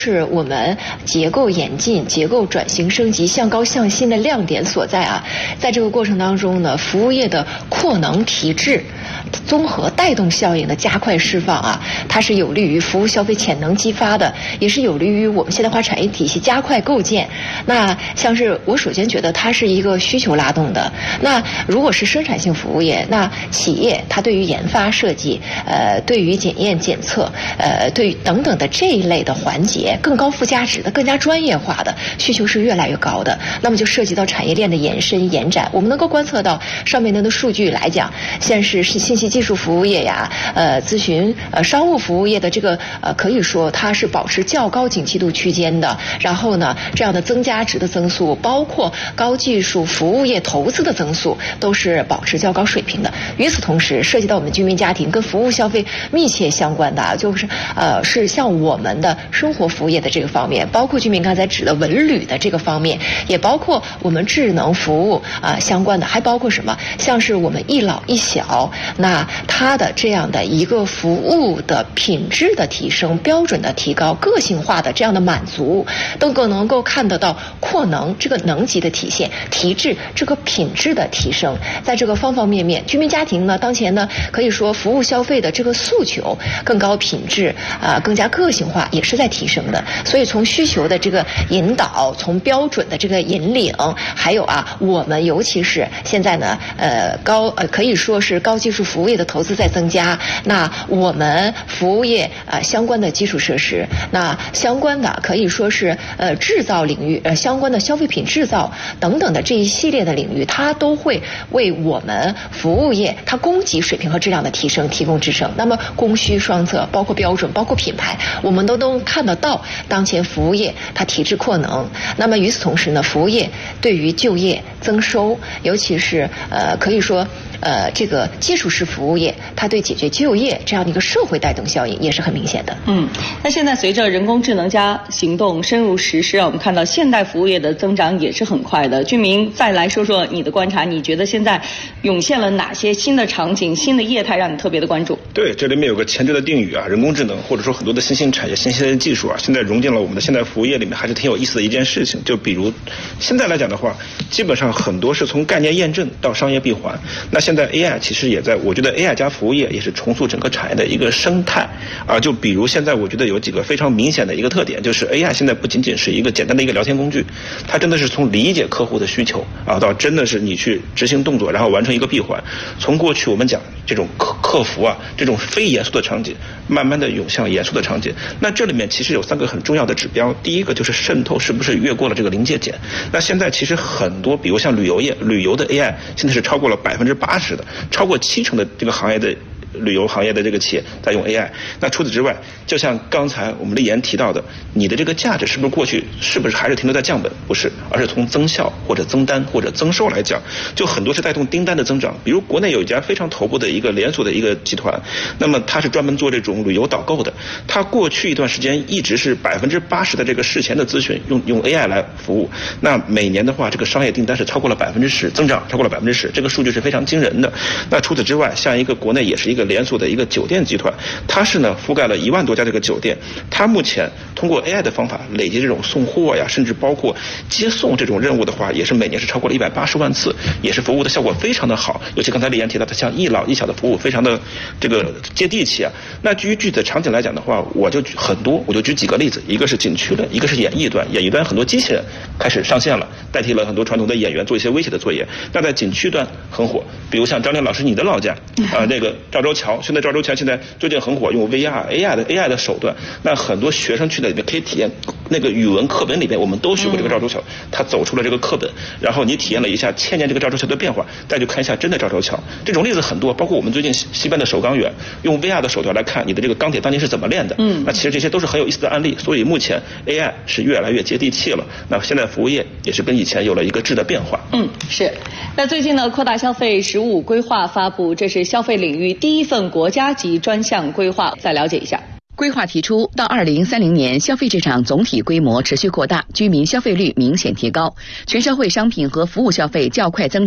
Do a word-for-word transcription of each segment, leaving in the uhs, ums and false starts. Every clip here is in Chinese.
是我们结构演进、结构转型升级、向高向新的亮点所在啊！在这个过程当中呢，服务业的扩能提质、综合带动效应的加快释放啊，它是有利于服务消费潜能激发的，也是有利于我们现代化产业体系加快构建。那像是我首先觉得它是一个需求拉动的。那如果是生产性服务业，那企业它对于研发设计、呃，对于检验检测、呃，对于等等的这一类的环节。更高附加值的、更加专业化的需求是越来越高的，那么就涉及到产业链的延伸延展。我们能够观测到上面的数据来讲，像是是信息技术服务业呀、呃咨询、呃商务服务业的这个呃可以说它是保持较高景气度区间的。然后呢，这样的增加值的增速，包括高技术服务业投资的增速，都是保持较高水平的。与此同时，涉及到我们居民家庭跟服务消费密切相关的，就是呃是像我们的生活服务业的这个方面，包括居民刚才指的文旅的这个方面，也包括我们智能服务啊、呃、相关的，还包括什么？像是我们一老一小，那它的这样的一个服务的品质的提升、标准的提高、个性化的这样的满足，都更能够看得到扩能这个能级的体现，提质这个品质的提升，在这个方方面面，居民家庭呢，当前呢可以说服务消费的这个诉求更高品质啊、呃，更加个性化，也是在提升的。所以从需求的这个引导，从标准的这个引领，还有啊，我们尤其是现在呢，呃，高呃可以说是高技术服务业的投资在增加，那我们服务业啊、呃、相关的基础设施，那相关的可以说是呃制造领域，呃相关的消费品制造等等的这一系列的领域，它都会为我们服务业它供给水平和质量的提升提供支撑。那么供需双侧，包括标准，包括品牌，我们都能看得到。当前服务业它提质扩能，那么与此同时呢，服务业对于就业增收，尤其是呃可以说呃这个基础式服务业，它对解决就业这样的一个社会带动效应也是很明显的。 嗯，那现在随着人工智能加行动深入实施啊，我们看到现代服务业的增长也是很快的。居民再来说说你的观察，你觉得现在涌现了哪些新的场景、新的业态让你特别的关注？ 对，这里面有个前置的定语啊，人工智能或者说很多的新兴产业、新兴的技术啊，现在融进了我们的现代服务业里面，还是挺有意思的一件事情。就比如现在来讲的话，基本上很多是从概念验证到商业闭环。那现在 A I 其实也在，我觉得 A I 加服务业也是重塑整个产业的一个生态啊。就比如现在我觉得有几个非常明显的一个特点，就是 A I 现在不仅仅是一个简单的一个聊天工具，它真的是从理解客户的需求啊，到真的是你去执行动作，然后完成一个闭环。从过去我们讲这种客客服啊，这种非严肃的场景，慢慢的涌向严肃的场景。那这里面其实有三个很重要的指标，第一个就是渗透是不是越过了这个临界点。那现在其实很多，比如像旅游业，旅游的 A I 现在是超过了百分之八十的，超过七成的这个行业的旅游行业的这个企业在用 A I。 那除此之外，就像刚才我们立言提到的，你的这个价值是不是过去是不是还是停留在降本？不是，而是从增效或者增单或者增收来讲，就很多是带动订单的增长。比如国内有一家非常头部的一个连锁的一个集团，那么它是专门做这种旅游导购的，它过去一段时间一直是百分之八十的这个事前的咨询用用 A I 来服务，那每年的话这个商业订单是超过了百分之十，增长超过了百分之十，这个数据是非常惊人的。那除此之外，像一个国内也是一个连锁的一个酒店集团，它是呢覆盖了一万多家这个酒店，它目前通过 A I 的方法累积这种送货呀，甚至包括接送这种任务的话，也是每年是超过了一百八十万次，也是服务的效果非常的好。尤其刚才立言提到的，像一老一小的服务非常的这个接地气啊。那基于具体的场景来讲的话，我就举很多，我就举几个例子，一个是景区的，一个是演艺端，演艺端很多机器人开始上线了，代替了很多传统的演员做一些微写的作业。那在景区端很火，比如像张亮老师你的老家啊、呃，那个赵州桥，现在赵州桥现在最近很火，用 V R、A I 的 A I 的手段，那很多学生去那里面可以体验那个语文课本里面我们都学过这个赵州桥，他走出了这个课本，然后你体验了一下千年这个赵州桥的变化，再去看一下真的赵州桥。这种例子很多，包括我们最近西边的首钢园用 V R 的手段来看你的这个钢铁当年是怎么炼的。嗯，那其实这些都是很有意思的案例。所以目前 A I 是越来越接地气了，那现在服务业也是跟以前有了一个质的变化。 嗯，是。那最近呢，扩大消费“十五”规划发布，这是消费领域第一份国家级专项规划，再了解一下。 规划提出，到二零三零年，消费市场总体规模持续扩大，居民消费率明显提高，全社会商品和服务消费较快增长。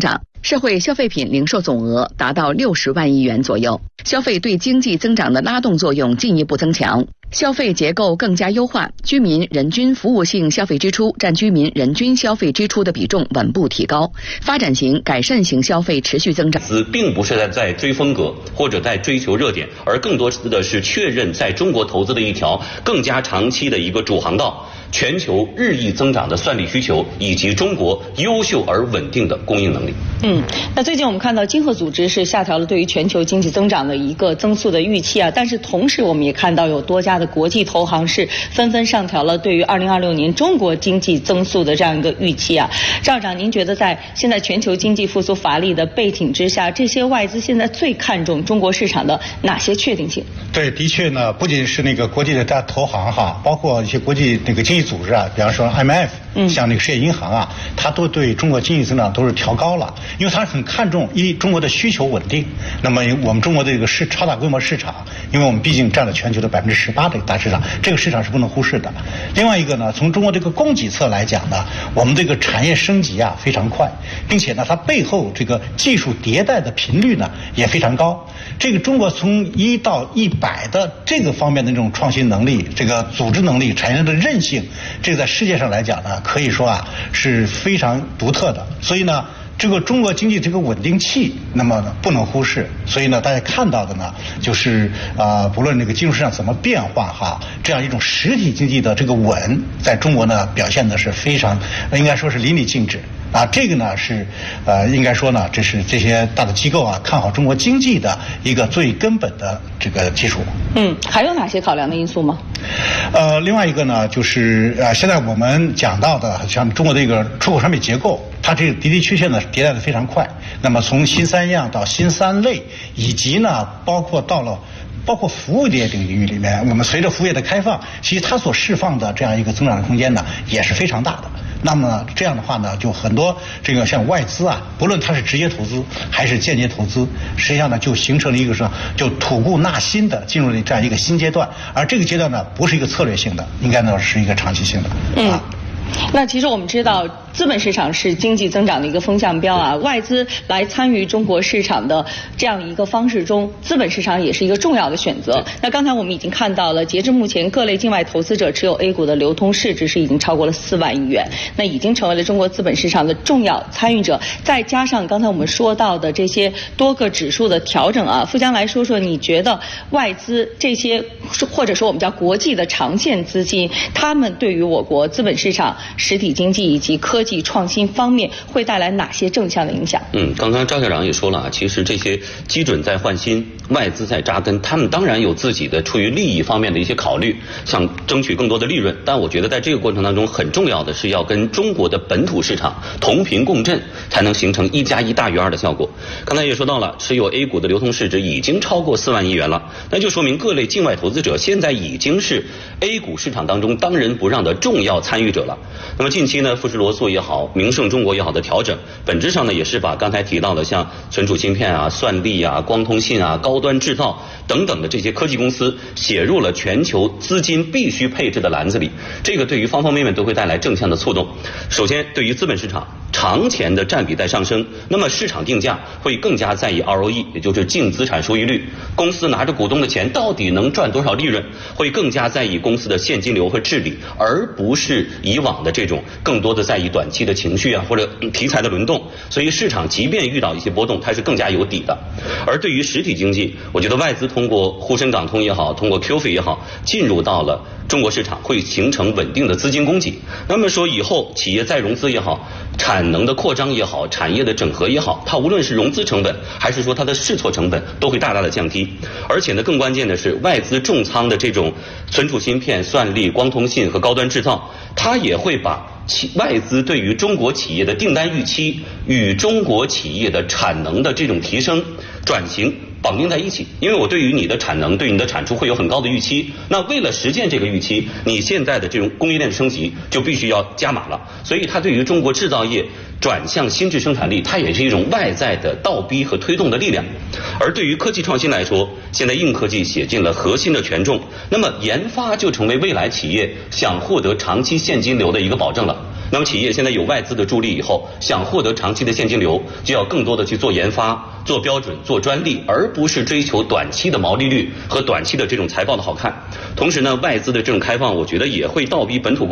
社会消费品零售总额达到六十万亿元左右，消费对经济增长的拉动作用进一步增强，消费结构更加优化，居民人均服务性消费支出占居民人均消费支出的比重稳步提高，发展型、改善型消费持续增长。 并不是在在追风格或者在追求热点，而更多的是确认在中国投资的一条更加长期的一个主航道。全球日益增长的算力需求，以及中国优秀而稳定的供应能力。 嗯，那最近我们看到经合组织是下调了对于全球经济增长的一个增速的预期啊，但是同时我们也看到有多家的国际投行是纷纷上调了对于二零二六年中国经济增速的这样一个预期啊。赵长，您觉得在现在全球经济复苏乏力的背景之下，这些外资现在最看重中国市场的哪些确定性？ 对，的确呢，不仅是那个国际的大投行哈，包括一些国际那个经济组织啊，比方说 I M F， 嗯，像那个世界银行啊，它都对中国经济增长都是调高了，因为它很看重一中国的需求稳定。那么我们中国的这个市超大规模市场，因为我们毕竟占了全球的百分之十八的大市场，这个市场是不能忽视的。另外一个呢，从中国这个供给侧来讲呢，我们这个产业升级啊非常快，并且呢，它背后这个技术迭代的频率呢也非常高。这个中国从一到一百的这个方面的这种创新能力、这个组织能力、产业的韧性，这个在世界上来讲呢，可以说啊是非常独特的。所以呢，这个中国经济这个稳定器，那么不能忽视。所以呢，大家看到的呢，就是啊、呃，不论这个金融市场怎么变化哈，这样一种实体经济的这个稳，在中国呢表现的是非常，应该说是淋漓尽致。啊，这个呢是，呃，应该说呢，这是这些大的机构啊看好中国经济的一个最根本的这个基础。 嗯，还有哪些考量的因素吗？ 呃，另外一个呢，就是呃，现在我们讲到的，像中国的一个出口产品结构，它这个的的确确呢迭代的非常快。那么从新三样到新三类，以及呢，包括到了。包括服务业这个领域里面，我们随着服务业的开放，其实它所释放的这样一个增长的空间呢，也是非常大的。那么这样的话呢，就很多这个像外资啊，不论它是直接投资还是间接投资，实际上呢就形成了一个是就吐故纳新的进入了这样一个新阶段。而这个阶段呢，不是一个策略性的，应该呢是一个长期性的。 嗯。啊那其实我们知道，资本市场是经济增长的一个风向标啊。外资来参与中国市场的这样一个方式中，资本市场也是一个重要的选择。那刚才我们已经看到了，截至目前，各类境外投资者持有 A 股的流通市值是已经超过了四万亿元，那已经成为了中国资本市场的重要参与者。再加上刚才我们说到的这些多个指数的调整啊，富江来说说，你觉得外资这些或者说我们叫国际的长线资金，他们对于我国资本市场、实体经济以及科技创新方面会带来哪些正向的影响？ 嗯，刚刚赵校长也说了啊，其实这些基准在换新，外资在扎根，他们当然有自己的出于利益方面的一些考虑，想争取更多的利润。但我觉得在这个过程当中，很重要的是要跟中国的本土市场同频共振，才能形成一加一大于二的效果。刚才也说到了，持有 A 股的流通市值已经超过四万亿元了，那就说明各类境外投资者现在已经是 A 股市场当中当仁不让的重要参与者了。那么近期呢，富士罗素也好，明晟中国也好的调整，本质上呢也是把刚才提到的像存储芯片啊、算力啊、光通信啊、高端制造等等的这些科技公司写入了全球资金必须配置的篮子里，这个对于方方面面都会带来正向的触动。首先，对于资本市场长钱的占比在上升，那么市场定价会更加在意 R O E， 也就是净资产收益率。公司拿着股东的钱到底能赚多少利润，会更加在意公司的现金流和治理，而不是以往的这种更多的在意短期的情绪啊或者题材的轮动。所以市场即便遇到一些波动，它是更加有底的。而对于实体经济，我觉得外资通过沪深港通也好，通过 Q F I 也好，进入到了中国市场，会形成稳定的资金供给。那么说以后企业再融资也好，产能的扩张也好，产业的整合也好，它无论是融资成本还是说它的试错成本都会大大的降低。而且呢，更关键的是外资重仓的这种存储芯片、算力、光通信和高端制造，它也会把企外资对于中国企业的订单预期与中国企业的产能的这种提升转型绑定在一起。因为我对于你的产能、对你的产出会有很高的预期，那为了实现这个预期，你现在的这种供应链的升级就必须要加码了。所以它对于中国制造业转向新质生产力，它也是一种外在的倒逼和推动的力量。而对于科技创新来说，现在硬科技写进了核心的权重，那么研发就成为未来企业想获得长期现金流的一个保证了。 那么企业现在有外资的助力以后，想获得长期的现金流，就要更多的去做研发、做标准、做专利，而不是追求短期的毛利率和短期的这种财报的好看。同时呢，外资的这种开放，我觉得也会倒逼本土公